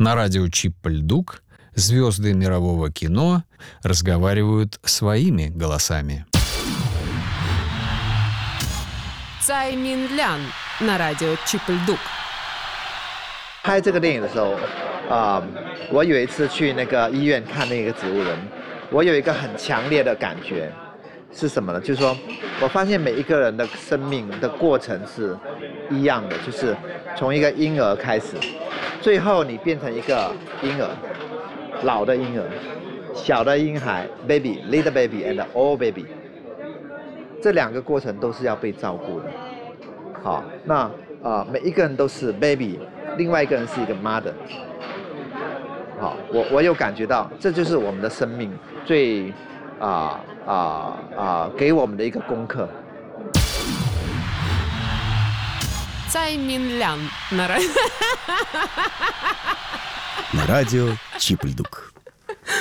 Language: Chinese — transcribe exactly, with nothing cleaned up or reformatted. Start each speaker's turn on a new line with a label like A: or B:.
A: На радио Чип-Льдук звезды мирового кино разговаривают своими голосами.
B: Цай Мин Лян на радио Чип-Льдук.
C: 拍这个电影的时候，啊、呃，我有一次去那个医院看那个植物人，我有一个很强烈的感觉，是什么呢？就是说我发现每一个人的生命的过程是一样的，就是从一个婴儿开始，最后你变成一个婴儿，老的婴儿，小的婴孩 ，baby little baby and old baby， 这两个过程都是要被照顾的。好，那啊、呃，每一个人都是 baby， 另外一个人是一个 mother。好，我我有感觉到，这就是我们的生命最啊啊啊给我们的一个功课。
B: Цай Мин Лян на
D: радио Чип-Льдук.